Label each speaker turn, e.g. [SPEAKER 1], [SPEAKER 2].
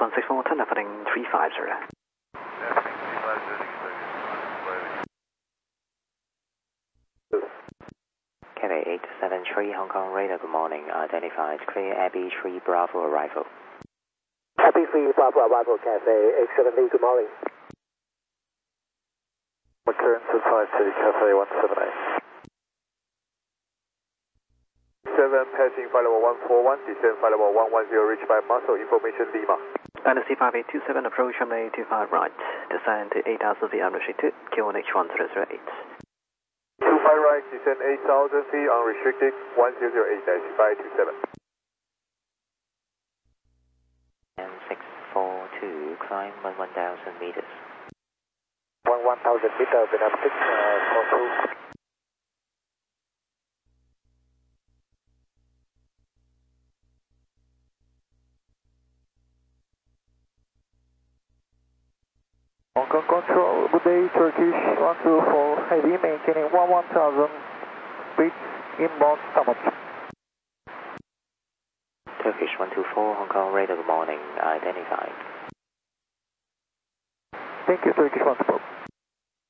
[SPEAKER 1] 164, turn up heading 350.
[SPEAKER 2] Cathay 873 Hong Kong radar, good morning. Identified clear Abbey 3 Bravo arrival.
[SPEAKER 3] Abbey 3 Bravo arrival, Cathay 873, good morning.
[SPEAKER 4] Current 252, Cathay 178. 7 passing flight level 141, descend flight level 110, reached by muscle information Lima.
[SPEAKER 1] NC 5827, approach runway 25 right, descend to 8,000 feet unrestricted, QNH 1008.
[SPEAKER 4] 25 right, descend 8,000 feet unrestricted, 108-527.
[SPEAKER 2] And 642, climb 1,000 meters.
[SPEAKER 3] 1,000 meters, Vietnam 642.
[SPEAKER 4] Hong Kong Control, good day, Turkish 124, heavy, maintaining 11,000 feet, inbound Tamot.
[SPEAKER 2] Turkish 124 Hong Kong radar, good morning. Identified.
[SPEAKER 4] Thank you, Turkish 124.